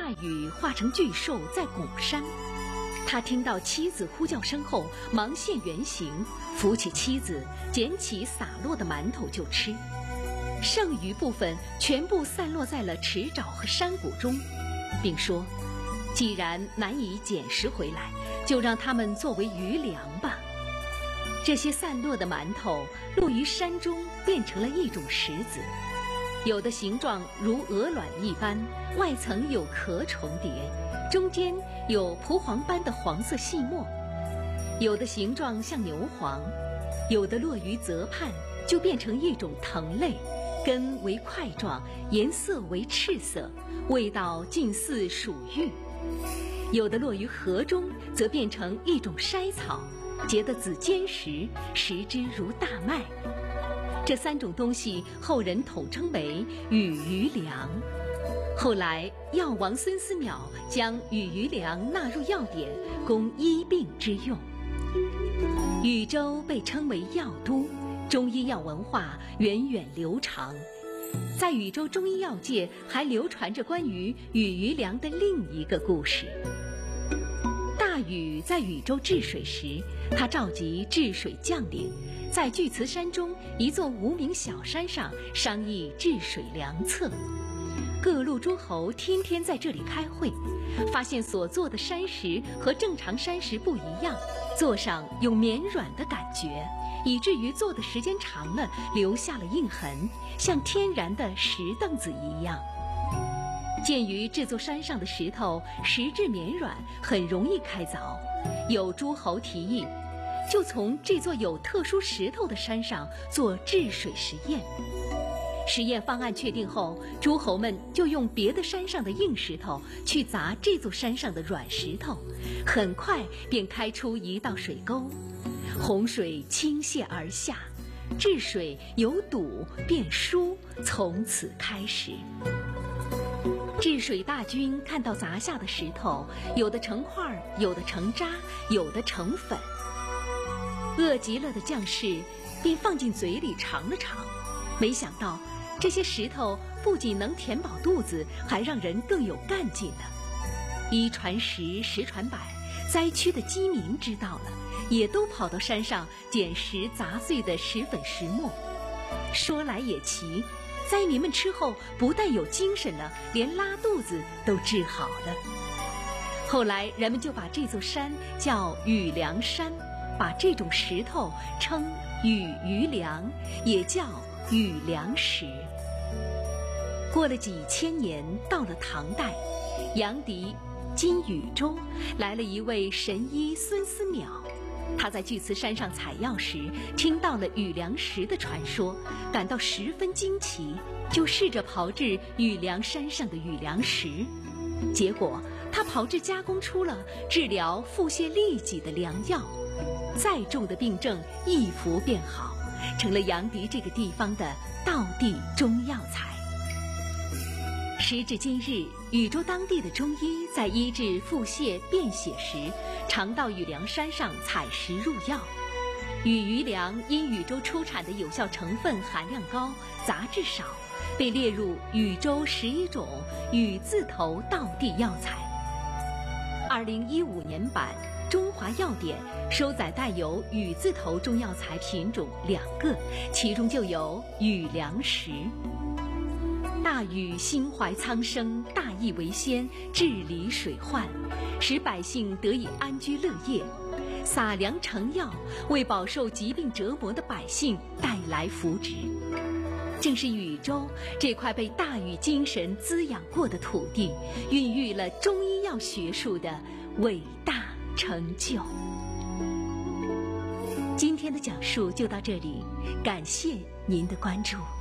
大禹化成巨兽在拱山，他听到妻子呼叫声后，忙现原形，扶起妻子，捡起洒落的馒头就吃，剩余部分全部散落在了池沼和山谷中，并说：既然难以捡拾回来，就让它们作为余粮吧。这些散落的馒头落于山中，变成了一种石子，有的形状如鹅卵一般，外层有壳重叠，中间有蒲黄般的黄色细末；有的形状像牛黄，有的落于泽畔，就变成一种藤类，根为块状，颜色为赤色，味道近似鼠玉；有的落于河中，则变成一种筛草，结得子坚实，食之如大麦。这三种东西后人统称为羽余粮。后来药王孙思邈将羽余粮纳入药典，供医病之用。禹州被称为药都，中医药文化源远流长。在禹州中医药界还流传着关于羽余粮的另一个故事。大禹在禹州治水时，他召集治水将领，在巨慈山中一座无名小山上商议治水良策。各路诸侯天天在这里开会，发现所做的山石和正常山石不一样，座上有绵软的感觉，以至于坐的时间长了留下了印痕，像天然的石凳子一样。鉴于这座山上的石头石质绵软，很容易开凿，有诸侯提议，就从这座有特殊石头的山上做治水实验。实验方案确定后，诸侯们就用别的山上的硬石头去砸这座山上的软石头，很快便开出一道水沟，洪水倾泻而下，治水由堵变疏，从此开始。治水大军看到砸下的石头，有的成块，有的成渣，有的成粉。饿极了的将士便放进嘴里尝了尝，没想到这些石头不仅能填饱肚子，还让人更有干劲的。一传十，十传百，灾区的饥民知道了，也都跑到山上捡拾砸碎的石粉石末。说来也奇，灾民们吃后不但有精神了，连拉肚子都治好了。后来人们就把这座山叫羽粮山，把这种石头称羽余粮，也叫羽粮石。过了几千年，到了唐代，阳翟今禹州来了一位神医孙思邈。他在巨慈山上采药时，听到了羽粮石的传说，感到十分惊奇，就试着炮制羽粮山上的羽粮石。结果他炮制加工出了治疗腹泻痢疾的良药，再重的病症一服便好，成了阳翟这个地方的道地中药材。时至今日，禹州当地的中医在医治腹泻便血时，常到羽粮山上采石入药。羽余粮因禹州出产的有效成分含量高，杂质少，被列入禹州11种禹字头道地药材。2015年版《中华药典》收载带有禹字头中药材品种2个，其中就有羽粮石。大禹心怀苍生，大义为先，治理水患，使百姓得以安居乐业，撒粮成药，为饱受疾病折磨的百姓带来福祉。正是禹州这块被大禹精神滋养过的土地，孕育了中医药学术的伟大成就。今天的讲述就到这里，感谢您的关注。